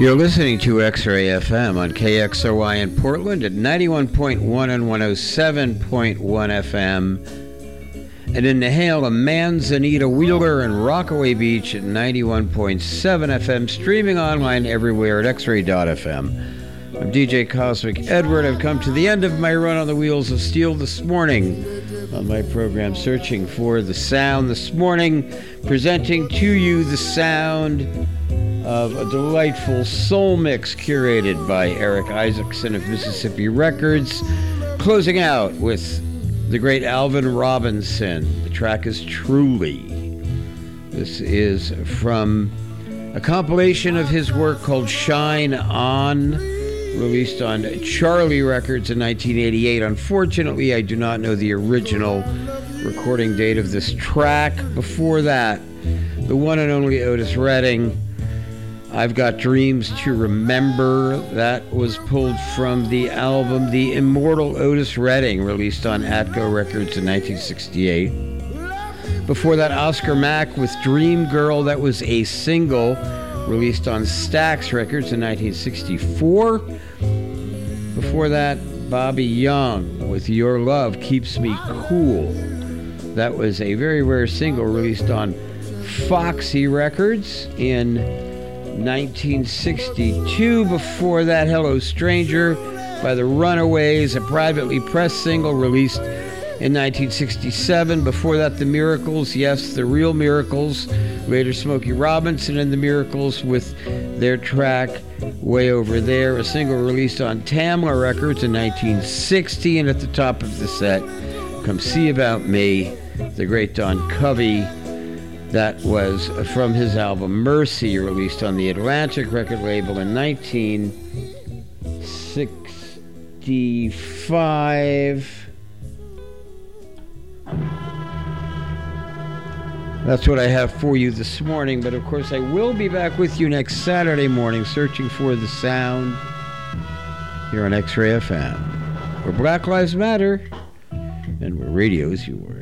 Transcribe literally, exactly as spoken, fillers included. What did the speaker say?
You're listening to X-Ray F M on K X R Y in Portland at ninety-one point one and one oh seven point one F M, and in Nahal, Manzanita, Wheeler, and Rockaway Beach at ninety-one point seven F M, streaming online everywhere at x ray dot f m. I'm D J Cosmic Edward. I've come to the end of my run on the Wheels of Steel this morning on my program, Searching for the Sound. This morning, presenting to you the sound of a delightful soul mix curated by Eric Isaacson of Mississippi Records, closing out with the great Alvin Robinson. The track is Truly. This is from a compilation of his work called Shine On, released on Charlie Records in nineteen eighty-eight. Unfortunately, I do not know the original recording date of this track. Before that, the one and only Otis Redding, I've Got Dreams to Remember. That was pulled from the album The Immortal Otis Redding, released on Atco Records in nineteen sixty-eight. Before that, Oscar Mack with Dream Girl. That was a single released on Stax Records in nineteen sixty-four. Before that, Bobby Young with Your Love Keeps Me Cool. That was a very rare single released on Foxy Records in nineteen sixty-two. Before that, Hello Stranger by the Runaways, a privately pressed single released in nineteen sixty-seven. Before that, The Miracles, yes, The Real Miracles, later Smokey Robinson and The Miracles with their track Way Over There, a single released on Tamla Records in nineteen sixty. And at the top of the set, Come See About Me, the great Don Covey. That was from his album Mercy, released on the Atlantic record label in nineteen sixty-five. That's what I have for you this morning, but of course I will be back with you next Saturday morning, searching for the sound here on X-Ray F M, where Black Lives Matter and where radio is yours.